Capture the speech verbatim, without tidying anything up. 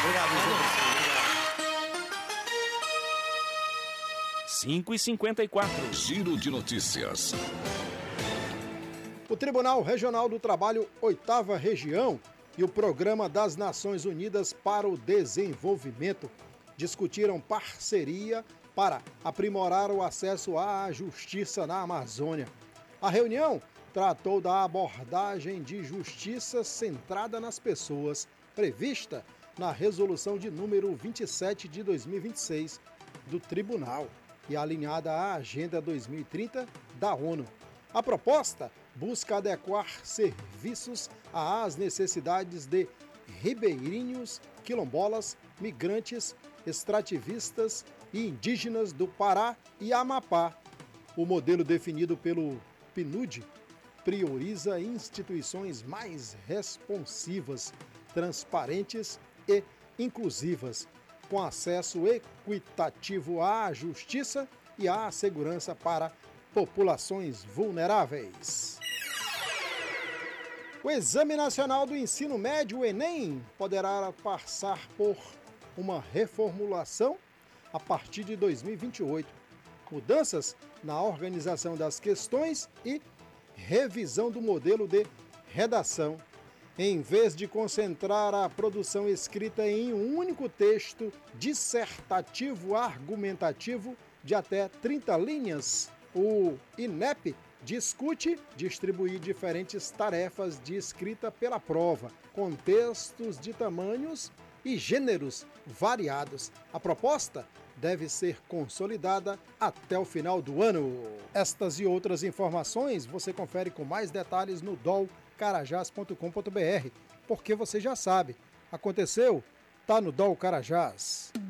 Obrigado, Obrigado. cinco e cinquenta e quatro. Giro de notícias. O Tribunal Regional do Trabalho, oitava Região, e o Programa das Nações Unidas para o Desenvolvimento discutiram parceria para aprimorar o acesso à justiça na Amazônia. A reunião tratou da abordagem de justiça centrada nas pessoas, prevista na Resolução de número vinte e sete de dois mil e vinte e seis do Tribunal e alinhada à Agenda dois mil e trinta da ONU. A proposta busca adequar serviços às necessidades de ribeirinhos, quilombolas, migrantes, extrativistas e indígenas do Pará e Amapá. O modelo definido pelo P N U D prioriza instituições mais responsivas, transparentes e inclusivas, com acesso equitativo à justiça e à segurança para populações vulneráveis. O Exame Nacional do Ensino Médio, o Enem, poderá passar por uma reformulação a partir de dois mil e vinte e oito. Mudanças na organização das questões e revisão do modelo de redação. Em vez de concentrar a produção escrita em um único texto dissertativo argumentativo de até trinta linhas, o INEP discute distribuir diferentes tarefas de escrita pela prova, com textos de tamanhos e gêneros variados. A proposta deve ser consolidada até o final do ano. Estas e outras informações você confere com mais detalhes no d o l carajás ponto com ponto b r, porque você já sabe, aconteceu, tá no D O L Carajás.